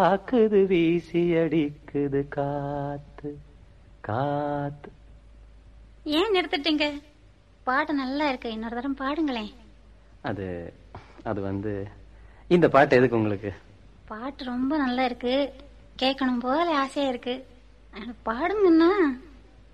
காக்குது வீசி அடிக்குது காத்து காத்து. ஏன் நிறுத்திட்டீங்க? பாட்டு நல்லா இருக்கு, இன்னொரு தரம் பாடுங்களேன். அது அது வந்து இந்த பாட்டு எதுக்கு உங்களுக்கு? பாட்டு ரொம்ப நல்லா இருக்கு, கேட்கணும் போல ஆசையா இருக்கு, பாடுங்கண்ணா.